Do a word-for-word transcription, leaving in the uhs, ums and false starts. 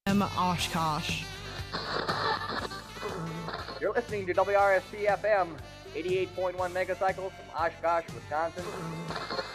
I'm Oshkosh. You're listening to W R S P F M, eighty-eight point one megacycles from Oshkosh, Wisconsin.